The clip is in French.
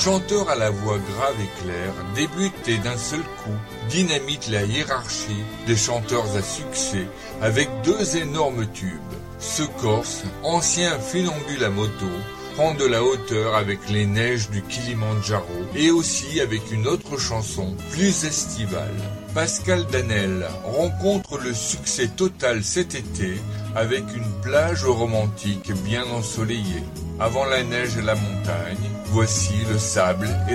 chanteur à la voix grave et claire débute et d'un seul coup dynamite la hiérarchie des chanteurs à succès avec 2 énormes tubes. Ce Corse, ancien funambule à moto, prend de la hauteur avec les neiges du Kilimandjaro et aussi avec une autre chanson plus estivale. Pascal Danel rencontre le succès total cet été avec une plage romantique bien ensoleillée. Avant la neige et la montagne, voici le sable et